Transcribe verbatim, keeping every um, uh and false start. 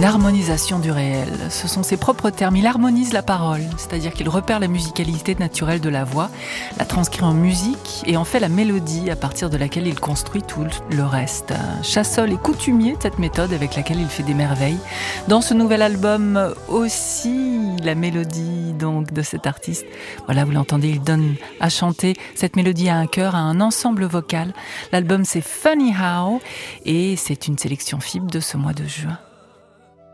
harmonisation du réel. Ce sont ses propres termes. Il harmonise la parole, c'est-à-dire qu'il repère la musicalité naturelle de la voix, la transcrit en musique et en fait la mélodie à partir de laquelle il construit tout le reste. Chassol est coutumier de cette méthode avec laquelle il fait des merveilles. Dans ce nouvel album aussi, la mélodie donc de cet artiste, voilà, vous l'entendez, il donne à chanter cette mélodie à un chœur, à un ensemble vocal. L'album c'est Funny How et c'est une sélection fibre de ce mois de juin.